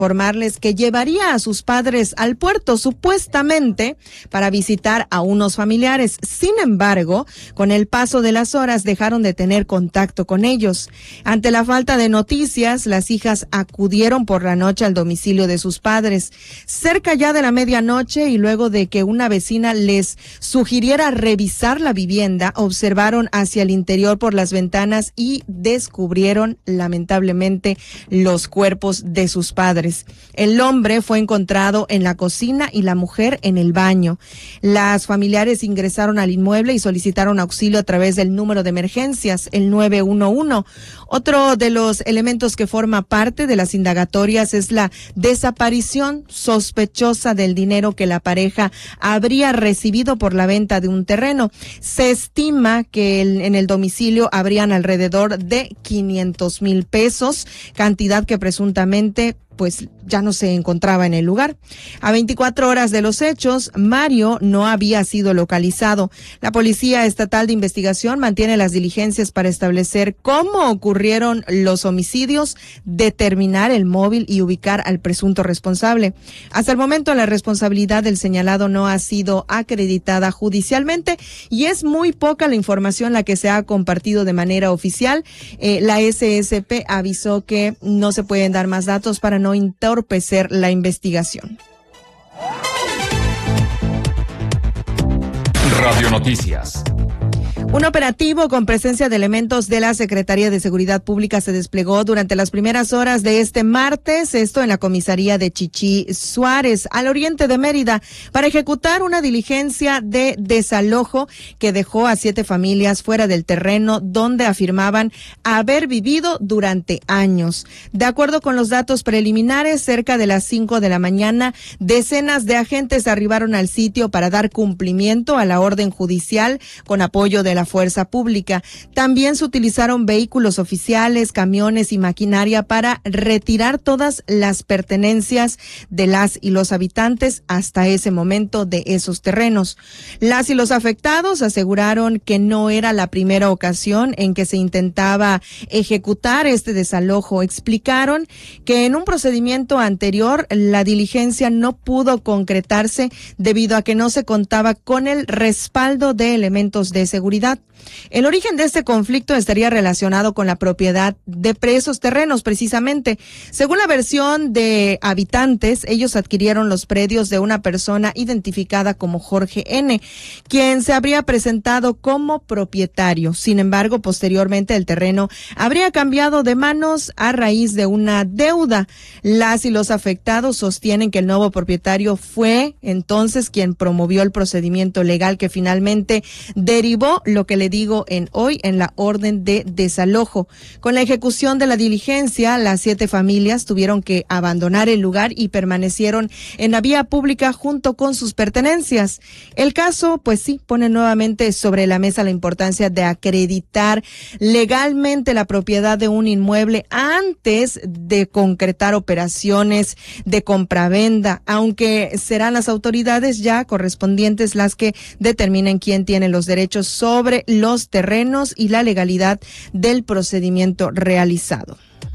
informarles que llevaría a sus padres al puerto, supuestamente para visitar a unos familiares. Sin embargo, con el paso de las horas dejaron de tener contacto con ellos. Ante la falta de noticias, las hijas acudieron por la noche al domicilio de sus padres. Cerca ya de la medianoche y luego de que una vecina les sugiriera revisar la vivienda, observaron hacia el interior por las ventanas y descubrieron lamentablemente los cuerpos de sus padres. El hombre fue encontrado en la cocina y la mujer en el baño. Las familiares ingresaron al inmueble y solicitaron auxilio a través del número de emergencias, el 911. Otro de los elementos que forma parte de las indagatorias es la desaparición sospechosa del dinero que la pareja habría recibido por la venta de un terreno. Se estima que en el domicilio habrían alrededor de 500,000 pesos, cantidad que presuntamente pues ya no se encontraba en el lugar. A 24 horas de los hechos, Mario no había sido localizado. La Policía Estatal de Investigación mantiene las diligencias para establecer cómo ocurrieron los homicidios, determinar el móvil y ubicar al presunto responsable. Hasta el momento, la responsabilidad del señalado no ha sido acreditada judicialmente y es muy poca la información la que se ha compartido de manera oficial. La SSP avisó que no se pueden dar más datos para no entorpecer la investigación. Radio Noticias. Un operativo con presencia de elementos de la Secretaría de Seguridad Pública se desplegó durante las primeras horas de este martes, esto en la comisaría de Chichí Suárez, al oriente de Mérida, para ejecutar una diligencia de desalojo que dejó a 7 familias fuera del terreno donde afirmaban haber vivido durante años. De acuerdo con los datos preliminares, cerca de las 5 de la mañana, decenas de agentes arribaron al sitio para dar cumplimiento a la orden judicial con apoyo de la fuerza pública. También se utilizaron vehículos oficiales, camiones y maquinaria para retirar todas las pertenencias de las y los habitantes hasta ese momento de esos terrenos. Las y los afectados aseguraron que no era la primera ocasión en que se intentaba ejecutar este desalojo. Explicaron que en un procedimiento anterior la diligencia no pudo concretarse debido a que no se contaba con el respaldo de elementos de seguridad. El origen de este conflicto estaría relacionado con la propiedad de esos terrenos, precisamente. Según la versión de habitantes, ellos adquirieron los predios de una persona identificada como Jorge N., quien se habría presentado como propietario. Sin embargo, posteriormente el terreno habría cambiado de manos a raíz de una deuda. Las y los afectados sostienen que el nuevo propietario fue entonces quien promovió el procedimiento legal que finalmente derivó lo que le digo hoy en la orden de desalojo. Con la ejecución de la diligencia, las 7 familias tuvieron que abandonar el lugar y permanecieron en la vía pública junto con sus pertenencias. El caso, pues sí, pone nuevamente sobre la mesa la importancia de acreditar legalmente la propiedad de un inmueble antes de concretar operaciones de compravenda, aunque serán las autoridades ya correspondientes las que determinen quién tiene los derechos sobre los terrenos y la legalidad del procedimiento realizado.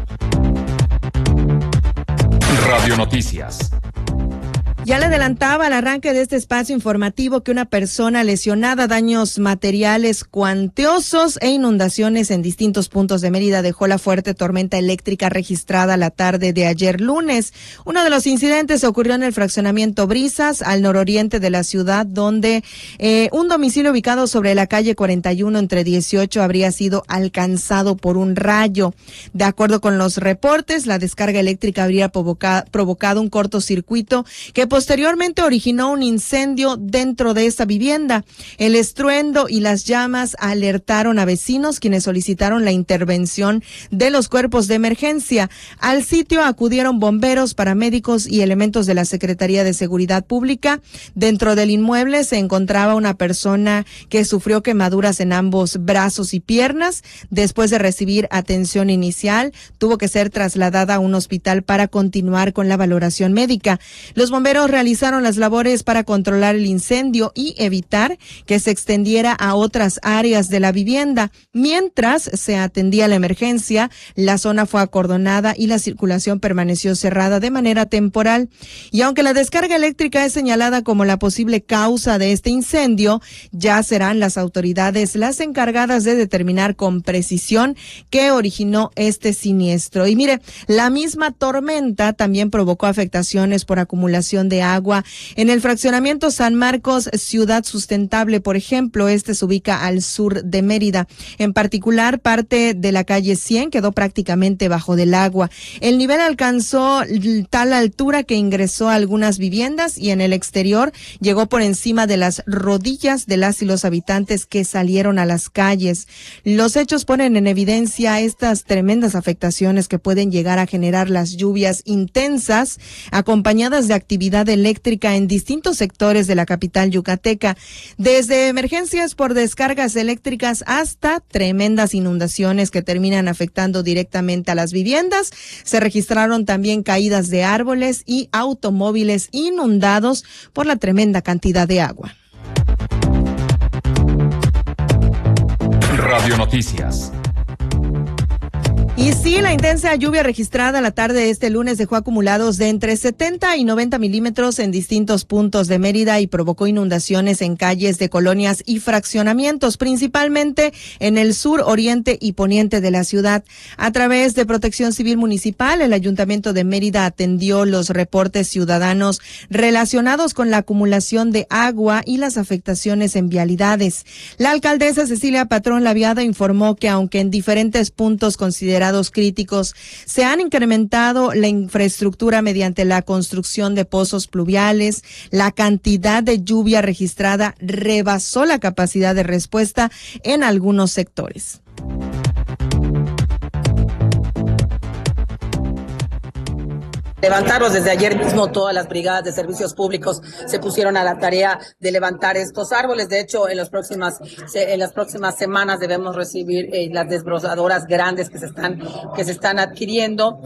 Radio Noticias. Ya le adelantaba al arranque de este espacio informativo que una persona lesionada, daños materiales cuantiosos e inundaciones en distintos puntos de Mérida dejó la fuerte tormenta eléctrica registrada la tarde de ayer lunes. Uno de los incidentes ocurrió en el fraccionamiento Brisas, al nororiente de la ciudad, donde un domicilio ubicado sobre la calle 41 entre 18 habría sido alcanzado por un rayo. De acuerdo con los reportes, la descarga eléctrica habría provocado un cortocircuito que posteriormente originó un incendio dentro de esta vivienda. El estruendo y las llamas alertaron a vecinos, quienes solicitaron la intervención de los cuerpos de emergencia. Al sitio acudieron bomberos, paramédicos y elementos de la Secretaría de Seguridad Pública. Dentro del inmueble se encontraba una persona que sufrió quemaduras en ambos brazos y piernas. Después de recibir atención inicial, tuvo que ser trasladada a un hospital para continuar con la valoración médica. Los bomberos Efectivos realizaron las labores para controlar el incendio y evitar que se extendiera a otras áreas de la vivienda. Mientras se atendía la emergencia, la zona fue acordonada y la circulación permaneció cerrada de manera temporal. Y aunque la descarga eléctrica es señalada como la posible causa de este incendio, ya serán las autoridades las encargadas de determinar con precisión qué originó este siniestro. Y mire, la misma tormenta también provocó afectaciones por acumulación de agua en el fraccionamiento San Marcos, Ciudad Sustentable, por ejemplo. Este se ubica al sur de Mérida. En particular, parte de la calle 100 quedó prácticamente bajo del agua. El nivel alcanzó tal altura que ingresó a algunas viviendas y en el exterior llegó por encima de las rodillas de las y los habitantes que salieron a las calles. Los hechos ponen en evidencia estas tremendas afectaciones que pueden llegar a generar las lluvias intensas, acompañadas de actividad eléctrica en distintos sectores de la capital yucateca, desde emergencias por descargas eléctricas hasta tremendas inundaciones que terminan afectando directamente a las viviendas. Se registraron también caídas de árboles y automóviles inundados por la tremenda cantidad de agua. Radio Noticias. Y sí, la intensa lluvia registrada la tarde de este lunes dejó acumulados de entre 70 y 90 milímetros en distintos puntos de Mérida y provocó inundaciones en calles de colonias y fraccionamientos, principalmente en el sur, oriente y poniente de la ciudad. A través de Protección Civil Municipal, el Ayuntamiento de Mérida atendió los reportes ciudadanos relacionados con la acumulación de agua y las afectaciones en vialidades. La alcaldesa Cecilia Patrón Laviada informó que aunque en diferentes puntos considerados críticos se han incrementado la infraestructura mediante la construcción de pozos pluviales, la cantidad de lluvia registrada rebasó la capacidad de respuesta en algunos sectores. Levantarlos desde ayer mismo, todas las brigadas de servicios públicos se pusieron a la tarea de levantar estos árboles. De hecho, en las próximas semanas debemos recibir las desbrozadoras grandes que se están adquiriendo,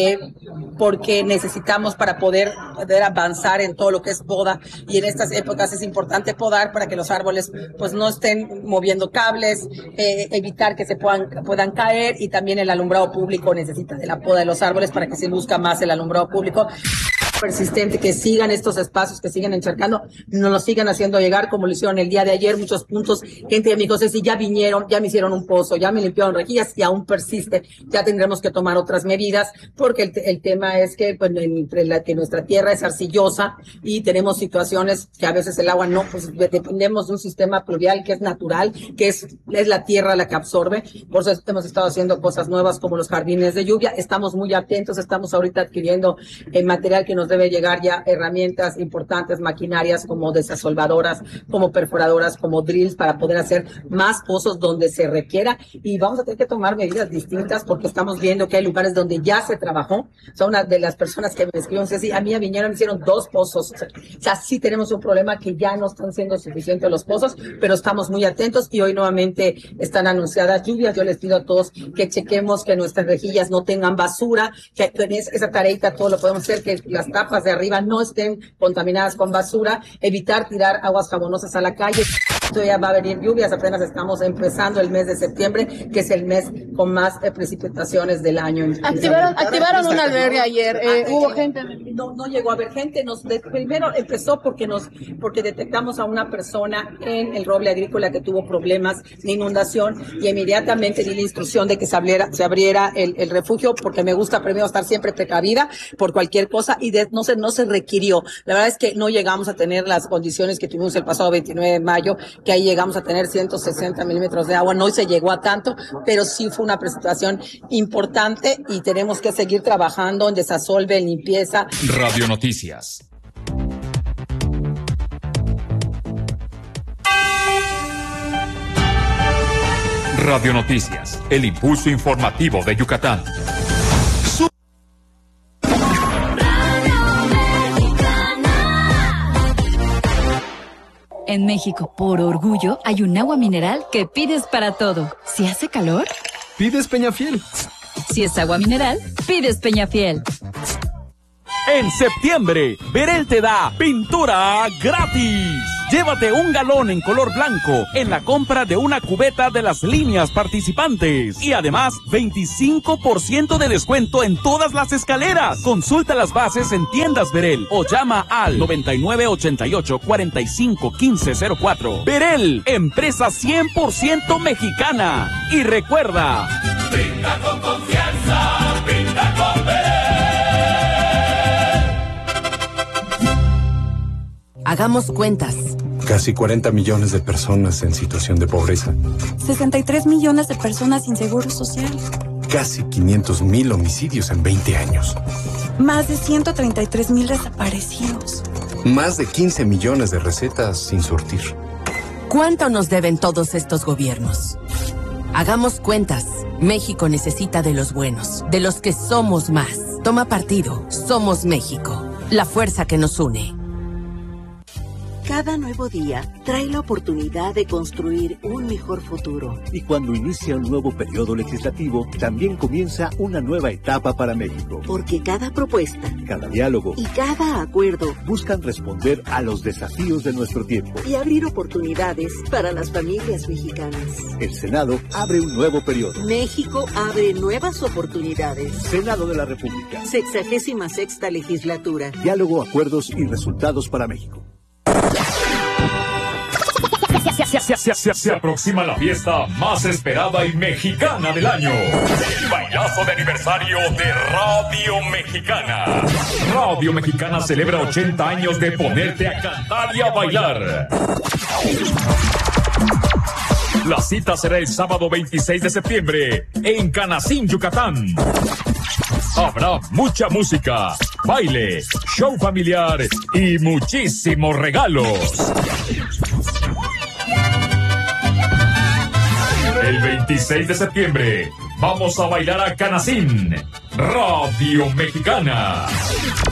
porque necesitamos para poder avanzar en todo lo que es poda, y en estas épocas es importante podar para que los árboles pues no estén moviendo cables, evitar que se puedan caer, y también el alumbrado público necesita de la poda de los árboles para que se luzca más el alumbrado público. Persistente, que sigan estos espacios, que sigan encharcando, nos lo sigan haciendo llegar, como lo hicieron el día de ayer, muchos puntos. Gente de mi José, si ya vinieron, ya me hicieron un pozo, ya me limpiaron rejillas y aún persiste, ya tendremos que tomar otras medidas, porque el tema es que, pues, que nuestra tierra es arcillosa y tenemos situaciones que a veces el agua no, pues dependemos de un sistema pluvial que es natural, que es la tierra la que absorbe. Por eso hemos estado haciendo cosas nuevas como los jardines de lluvia. Estamos muy atentos, estamos ahorita adquiriendo el material que nos debe llegar, ya herramientas importantes, maquinarias como desasolvadoras, como perforadoras, como drills, para poder hacer más pozos donde se requiera, y vamos a tener que tomar medidas distintas porque estamos viendo que hay lugares donde ya se trabajó. O sea, una de las personas que me escribieron, sí, a mí a Viñera me hicieron 2 pozos. O sea, sí tenemos un problema que ya no están siendo suficientes los pozos, pero estamos muy atentos y hoy nuevamente están anunciadas lluvias. Yo les pido a todos que chequemos que nuestras rejillas no tengan basura, que esa tareita todo lo podemos hacer, que las tapas de arriba no estén contaminadas con basura, evitar tirar aguas jabonosas a la calle. Todavía va a venir lluvias, apenas estamos empezando el mes de septiembre, que es el mes con más precipitaciones del año. Activaron un albergue ayer, hubo gente. No llegó a haber gente. Primero empezó porque detectamos a una persona en el roble agrícola que tuvo problemas de inundación, y inmediatamente di la instrucción de que se abriera el refugio, porque me gusta primero estar siempre precavida por cualquier cosa, y no se requirió. La verdad es que no llegamos a tener las condiciones que tuvimos el pasado 29 de mayo, que ahí llegamos a tener 160 milímetros de agua. No se llegó a tanto, pero sí fue una precipitación importante y tenemos que seguir trabajando en desasolve, en limpieza. Radio Noticias. Radio Noticias, el impulso informativo de Yucatán. En México, por orgullo, hay un agua mineral que pides para todo. Si hace calor, pides Peñafiel. Si es agua mineral, pides Peñafiel. En septiembre, Berel te da pintura gratis. Llévate un galón en color blanco en la compra de una cubeta de las líneas participantes. Y además, 25% de descuento en todas las escaleras. Consulta las bases en tiendas Berel o llama al 9988-451504. Berel, empresa 100% mexicana. Y recuerda, Pinta con confianza, pinta con Berel. Hagamos cuentas. Casi 40 millones de personas en situación de pobreza. 63 millones de personas sin seguro social. Casi 500,000 homicidios en 20 años. Más de 133,000 desaparecidos. Más de 15 millones de recetas sin surtir. ¿Cuánto nos deben todos estos gobiernos? Hagamos cuentas. México necesita de los buenos, de los que somos más. Toma partido. Somos México. La fuerza que nos une. Cada nuevo día trae la oportunidad de construir un mejor futuro. Y cuando inicia un nuevo periodo legislativo, también comienza una nueva etapa para México. Porque cada propuesta, cada diálogo y cada acuerdo buscan responder a los desafíos de nuestro tiempo y abrir oportunidades para las familias mexicanas. El Senado abre un nuevo periodo. México abre nuevas oportunidades. Senado de la República. 66ª legislatura. Diálogo, acuerdos y resultados para México. Se aproxima la fiesta más esperada y mexicana del año. El bailazo de aniversario de Radio Mexicana. Radio Mexicana celebra 80 años de ponerte a cantar y a bailar. La cita será el sábado 26 de septiembre en Canacín, Yucatán. Habrá mucha música, baile, show familiar y muchísimos regalos. El 26 de septiembre vamos a bailar a Canacín. Radio Mexicana.